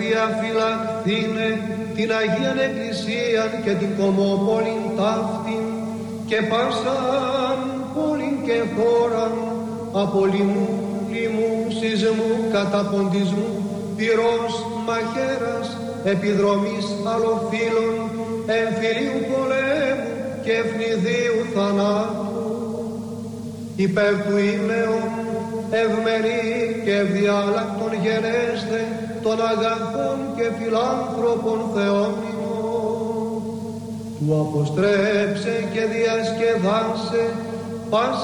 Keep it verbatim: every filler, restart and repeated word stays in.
διαφυλαχθήνε την Αγίαν Εκκλησίαν και την Κομόπολην ταύτην και πάσαν πόλην και χώραν από λοιμού, λοιμού, σεισμού, καταποντισμού, πυρός, μαχαίρας, επιδρομής αλλοφύλων, εμφυλίου πολέμου και ευνηδίου θανάτου. Υπέρ του ήμεων ευμερή και ευδιάλακτον γενέσθε των αγαθών και φιλάνθρωπων Θεών ημών, του αποστρέψε και διασκεδάσε πας